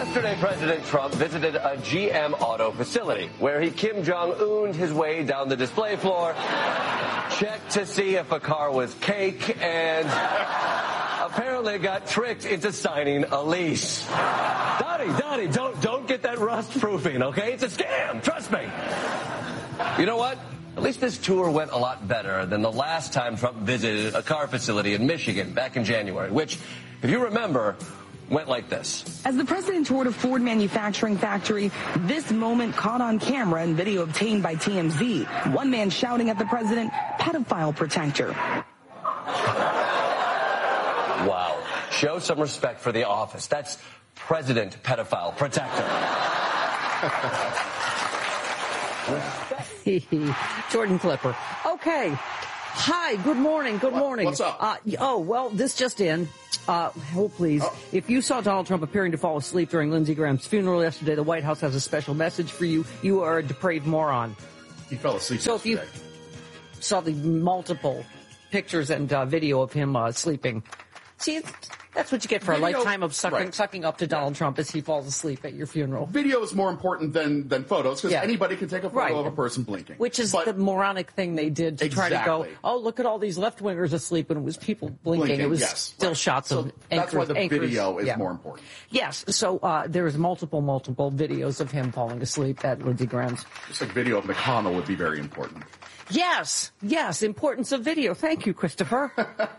Yesterday, President Trump visited a GM auto facility where he Kim Jong-un'd his way down the display floor, checked to see if a car was cake, and apparently got tricked into signing a lease. Donnie, don't get that rust proofing, okay? It's a scam, trust me. You know what? At least this tour went a lot better than the last time Trump visited a car facility in Michigan back in January, which, if you remember, went like this. As the president toured a Ford manufacturing factory, this moment caught on camera and video obtained by TMZ. One man shouting at the president, "Pedophile protector." Wow. Show some respect for the office. That's President Pedophile Protector. Jordan Clipper. Okay. Hi, good morning. Good morning. What's up? Well, this just in. Hold please. Oh. If you saw Donald Trump appearing to fall asleep during Lindsey Graham's funeral yesterday, the White House has a special message for you. You are a depraved moron. He fell asleep So if yesterday. you saw the multiple pictures and video of him sleeping, see, that's what you get for a lifetime of sucking up to Donald Trump as he falls asleep at your funeral. Video is more important than photos because anybody can take a photo of a person blinking. Which is the moronic thing they did to try to go, oh, look at all these left-wingers asleep, and it was people blinking. It was still shots of anchors. That's why the video is more important. Yes, so there's multiple videos of him falling asleep at Lindsey Graham's. Just like video of McConnell would be very important. Yes, importance of video. Thank you, Christopher.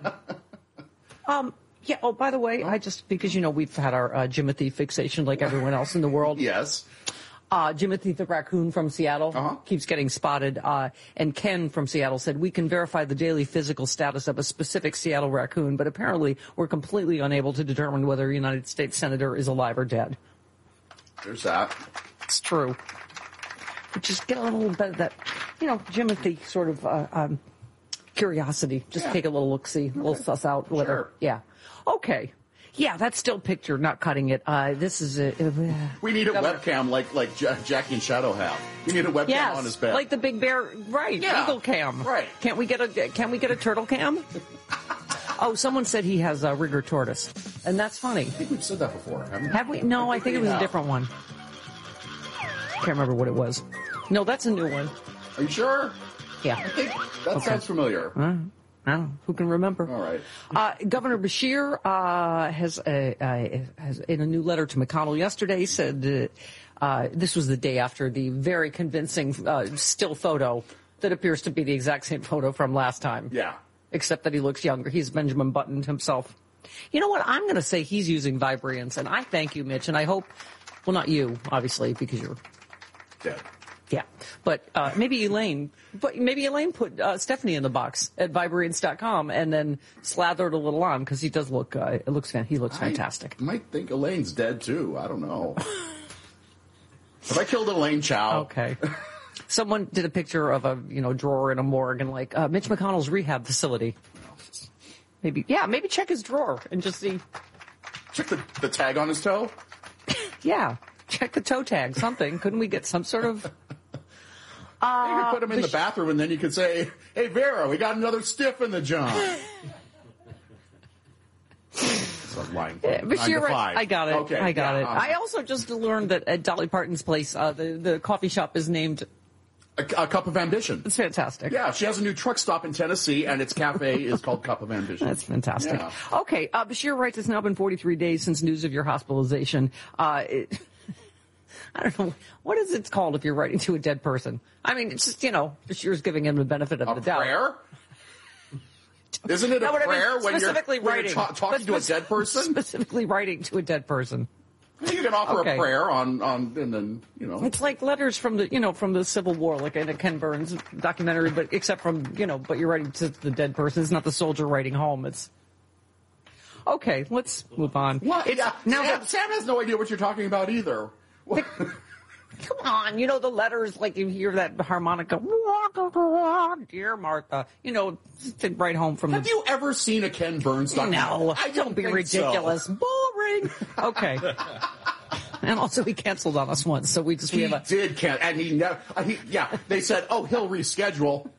Yeah, oh, by the way, because, we've had our Jimothy fixation like everyone else in the world. Yes. Jimothy the raccoon from Seattle keeps getting spotted. And Ken from Seattle said, we can verify the daily physical status of a specific Seattle raccoon, but apparently we're completely unable to determine whether a United States senator is alive or dead. There's that. It's true. But just get a little bit of that, Jimothy sort of curiosity. Just take a little look-see, a little suss out. Whatever. Sure. Yeah. Okay. Yeah, that's still picture, not cutting it. This is we need a webcam like Jackie and Shadow have. We need a webcam on his bed. Like the Big Bear, right? Yeah. Eagle cam. Right. Can't we get a turtle cam? Oh, someone said he has a rigger tortoise, and that's funny. I think we've said that before, haven't we? Have we? No, I think it was a different one. Can't remember what it was. No, that's a new one. Are you sure? Yeah. I think that sounds familiar. I don't know. Who can remember? All right. Governor Beshear has in a new letter to McConnell yesterday said this was the day after the very convincing still photo that appears to be the exact same photo from last time. Yeah. Except that he looks younger. He's Benjamin Buttoned himself. You know what? I'm going to say he's using Vibrance, and I thank you, Mitch, and I hope, well, not you, obviously, because you're dead. Yeah, but maybe Elaine put Stephanie in the box at Vibrance.com and then slathered a little on because he does look. He looks fantastic. I might think Elaine's dead too. I don't know. Have I killed Elaine Chao? Okay. Someone did a picture of a drawer in a morgue and like Mitch McConnell's rehab facility. Maybe check his drawer and just see. Check the tag on his toe. Yeah, check the toe tag. Something. Couldn't we get some sort of? You could put him in the bathroom, and then you could say, "Hey, Vera, we got another stiff in the John." But you're right. I got it. Okay, I got it. I also just learned that at Dolly Parton's place, the coffee shop is named a Cup of Ambition. It's fantastic. Yeah, she has a new truck stop in Tennessee, and its cafe is called Cup of Ambition. That's fantastic. Yeah. Okay, Bashir writes, it's now been 43 days since news of your hospitalization. I don't know. What is it called if you're writing to a dead person? I mean, it's just, Bashir's giving him the benefit of the doubt. A prayer? Isn't it a prayer when you're talking to a dead person? Specifically writing to a dead person. You can offer a prayer on, and then, It's like letters from the Civil War, like in a Ken Burns documentary, but except from, but you're writing to the dead person. It's not the soldier writing home. It's, okay, let's move on. What? Sam has no idea what you're talking about either. Come on, the letters, like you hear that harmonica, dear Martha, to write home from Have you ever seen a Ken Burns documentary? No, don't be ridiculous. So. Boring. Okay. And also he canceled on us once, so did cancel, and they said, he'll reschedule.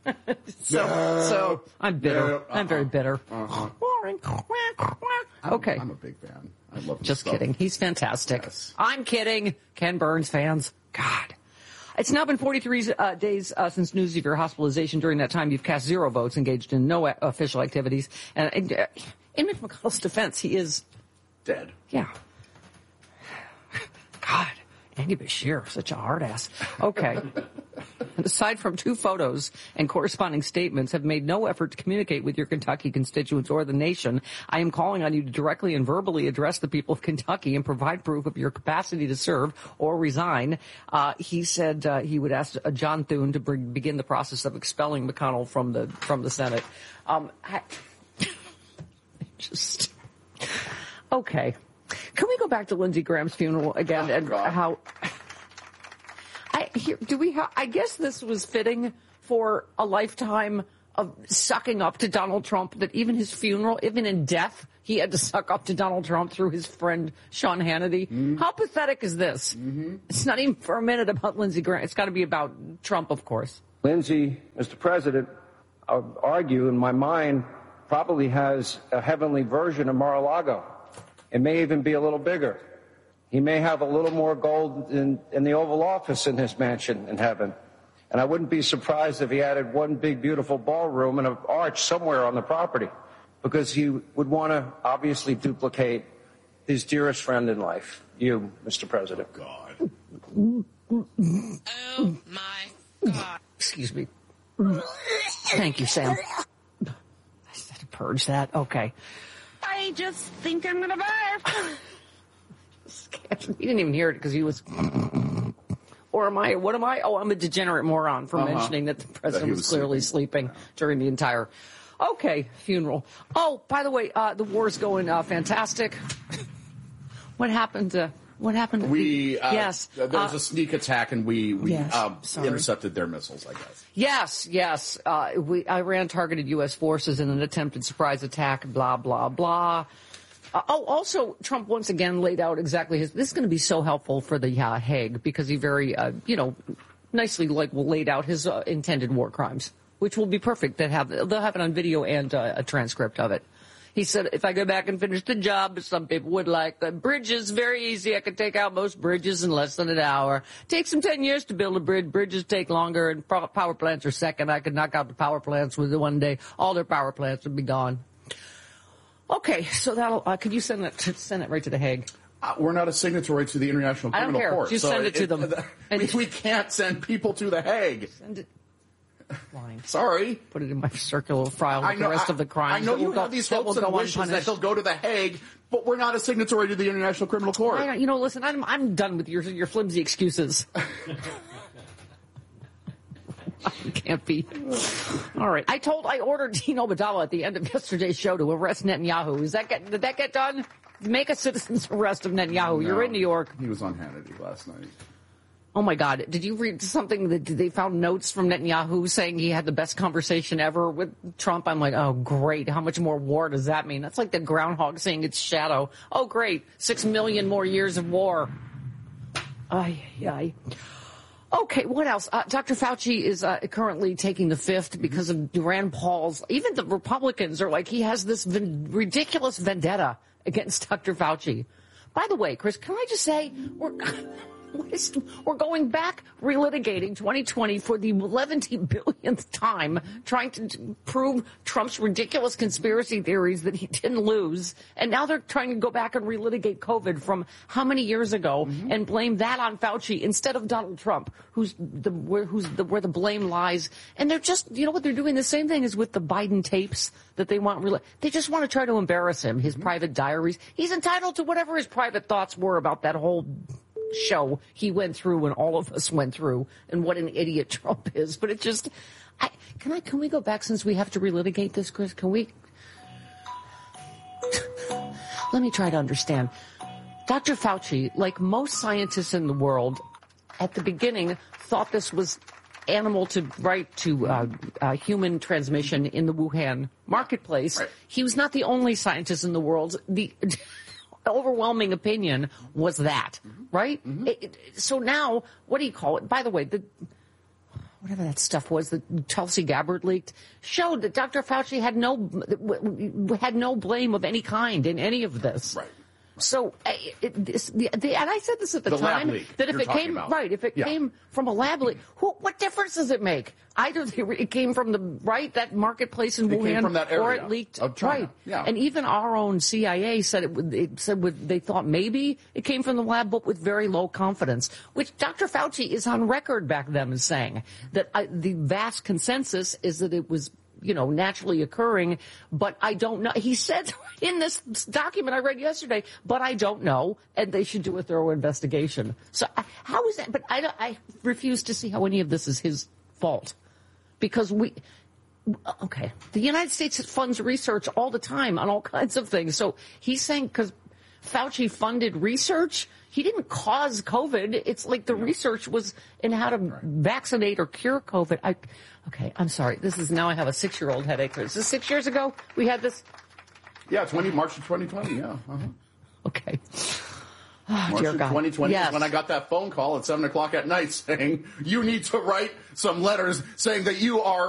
So I'm bitter. I'm very bitter. Boring. Okay. I'm a big fan. I love him. Just kidding. He's fantastic. Yes. I'm kidding. Ken Burns fans. God. It's now been 43 days since news of your hospitalization. During that time, you've cast 0 votes, engaged in no official activities. And in Mitch McConnell's defense, he is dead. Yeah. God. Andy Bashir, such a hard ass. Okay. And aside from 2 photos and corresponding statements, have made no effort to communicate with your Kentucky constituents or the nation. I am calling on you to directly and verbally address the people of Kentucky and provide proof of your capacity to serve or resign. He said he would ask John Thune to begin the process of expelling McConnell from the Senate. Okay. Can we go back to Lindsey Graham's funeral again and how? I guess this was fitting for a lifetime of sucking up to Donald Trump. That even his funeral, even in death, he had to suck up to Donald Trump through his friend Sean Hannity. Mm-hmm. How pathetic is this? Mm-hmm. It's not even for a minute about Lindsey Graham. It's got to be about Trump, of course. Lindsey, Mr. President, I would argue in my mind probably has a heavenly version of Mar-a-Lago. It may even be a little bigger. He may have a little more gold in the Oval Office in his mansion in heaven. And I wouldn't be surprised if he added one big, beautiful ballroom and an arch somewhere on the property, because he would want to obviously duplicate his dearest friend in life, you, Mr. President. God. Oh, my God. Excuse me. Thank you, Sam. I had to purge that. Okay. I just think I'm gonna barf. He didn't even hear it because he was. Or am I? What am I? Oh, I'm a degenerate moron for mentioning that the president was clearly sleeping during the entire. Okay, funeral. Oh, by the way, the war's going fantastic. What happened to? Yes. There was a sneak attack, and we yes, intercepted their missiles, I guess. Yes. Iran targeted U.S. forces in an attempted surprise attack, blah, blah, blah. Also, Trump once again laid out exactly this is going to be so helpful for the Hague, because he very, nicely laid out his intended war crimes, which will be perfect. They'll have it on video and a transcript of it. He said, if I go back and finish the job, some people would like the bridges, very easy. I could take out most bridges in less than an hour. Takes them 10 years to build a bridge. Bridges take longer, and power plants are second. I could knock out the power plants with one day. All their power plants would be gone. Okay, so that'll, could you send it right to the Hague? We're not a signatory to the International Criminal Court. I don't care. Just send it to them. We can't send people to the Hague. Send it. Line. Sorry. Put it in my circular file with the rest of the crimes. I know you have these hopes and wishes that they'll go to the Hague, but we're not a signatory to the International Criminal Court. Listen, I'm done with your flimsy excuses. Can't be. All right. I ordered Dean Obeidallah at the end of yesterday's show to arrest Netanyahu. Did that get done? Make a citizen's arrest of Netanyahu. No, you're in New York. He was on Hannity last night. Oh, my God. Did you read something that they found notes from Netanyahu saying he had the best conversation ever with Trump? I'm like, oh, great. How much more war does that mean? That's like the groundhog seeing its shadow. Oh, great. 6 million more years of war. Ay. Okay, what else? Dr. Fauci is currently taking the fifth because of Rand Paul's. Even the Republicans are like, he has this ridiculous vendetta against Dr. Fauci. By the way, Chris, can I just say, we're going back relitigating 2020 for the 11th billionth time, trying to prove Trump's ridiculous conspiracy theories that he didn't lose. And now they're trying to go back and relitigate COVID from how many years ago and blame that on Fauci instead of Donald Trump, where the blame lies. And they're just, you know what they're doing? The same thing as with the Biden tapes that they want. They just want to try to embarrass him, his private diaries. He's entitled to whatever his private thoughts were about that whole show he went through and all of us went through, and what an idiot Trump is. But it just, can we go back, since we have to relitigate this, Chris? Can we? Let me try to understand. Dr. Fauci, like most scientists in the world, at the beginning thought this was animal to human transmission in the Wuhan marketplace. Right. He was not the only scientist in the world. The overwhelming opinion was that, right? Mm-hmm. So now, what do you call it? By the way, whatever that stuff was that Tulsi Gabbard leaked showed that Dr. Fauci had no blame of any kind in any of this. Right. So, and I said this at the time, that if it came from a lab leak, what difference does it make? Either it came from that marketplace in Wuhan, came from that area or it leaked, of China. right? Yeah. And even our own CIA said they thought maybe it came from the lab, but with very low confidence. Which Dr. Fauci is on record back then as saying that the vast consensus is that it was, naturally occurring, but I don't know. He said in this document I read yesterday, but I don't know, and they should do a thorough investigation. So how is that? But I refuse to see how any of this is his fault, because the United States funds research all the time on all kinds of things. So he's saying because Fauci funded research, he didn't cause COVID. It's like the research was in how to vaccinate or cure COVID. I'm sorry. Now I have a 6-year-old headache. Is this 6 years ago we had this? Yeah, March of 2020, yeah. Uh-huh. Okay. March of 2020 is when I got that phone call at 7 o'clock at night saying, you need to write some letters saying that you are